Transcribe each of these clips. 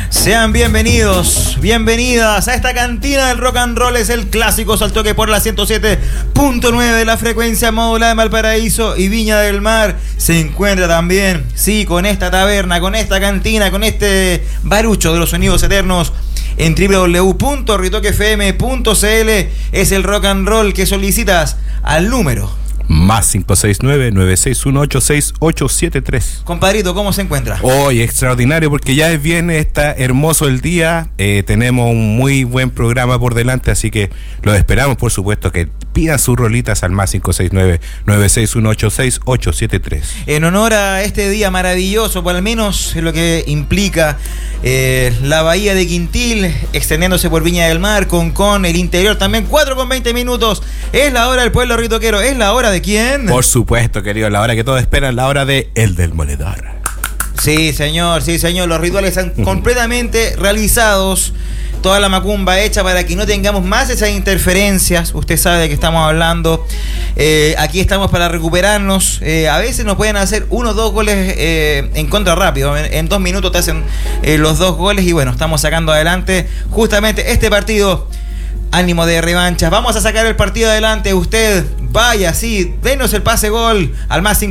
Sean bienvenidos, bienvenidas a esta cantina del rock and roll. Es el clásico Saltoque por la 107.9 de la frecuencia modulada de Valparaíso y Viña del Mar. Se encuentra también, sí, con esta taberna, con esta cantina, con este barucho de los sonidos eternos en www.ritoquefm.cl. Es el rock and roll que solicitas al número más 569-96186873. Compadrito, ¿cómo se encuentra? Hoy extraordinario porque ya es viernes, está hermoso el día, tenemos un muy buen programa por delante, así que los esperamos, por supuesto, que pidan sus rolitas al más 569-96186873. En honor a este día maravilloso, por al menos lo que implica la bahía de Quintil, extendiéndose por Viña del Mar, Concón, el interior también, 4:20 minutos. Es la hora del pueblo ritoquero, es la hora de ¿quién? Por supuesto, querido, la hora que todos esperan, la hora de El Demoledor. Sí, señor, los rituales están completamente realizados. Toda la macumba hecha para que no tengamos más esas interferencias. Usted sabe de qué estamos hablando. Aquí estamos para recuperarnos. A veces nos pueden hacer 1 o 2 goles en contra rápido. En 2 minutos te hacen los 2 goles y bueno, estamos sacando adelante justamente este partido. Ánimo de revanchas. Vamos a sacar el partido adelante. Usted vaya, sí, denos el pase gol al más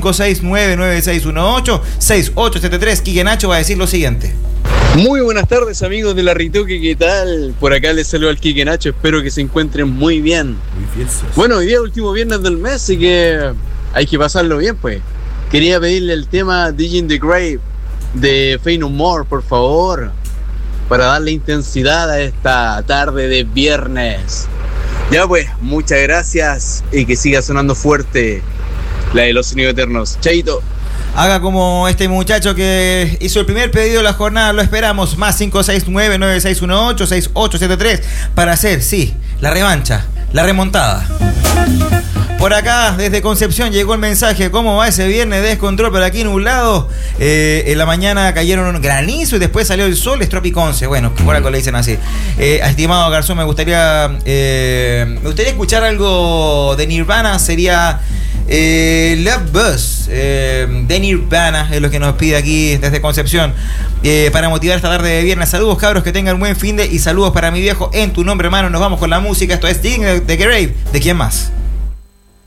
569-9618-6873. Quique Nacho va a decir lo siguiente. Muy buenas tardes, amigos de la Ritoque, ¿qué tal? Por acá les saludo al Quique Nacho, espero que se encuentren muy bien. Bueno, hoy día es el último viernes del mes, así que hay que pasarlo bien, pues. Quería pedirle el tema Digging the Grave de Faith No More, por favor, para darle intensidad a esta tarde de viernes. Ya pues, muchas gracias y que siga sonando fuerte la de los sonidos eternos. Chaito. Haga como este muchacho que hizo el primer pedido de la jornada, lo esperamos, más 569-9618-6873 para hacer, sí, la revancha, la remontada. Por acá, desde Concepción, llegó el mensaje. ¿Cómo va ese viernes de descontrol? Por aquí nublado. En la mañana cayeron granizo y después salió el sol. Es tropiconce. Bueno, por acá le dicen así. Estimado Garzón, me gustaría escuchar algo de Nirvana. Sería Love Buzz de Nirvana. Es lo que nos pide aquí desde Concepción. Para motivar esta tarde de viernes. Saludos, cabros, que tengan buen fin de. Y saludos para mi viejo en tu nombre, hermano. Nos vamos con la música. Esto es Digging the Grave. ¿De quién más?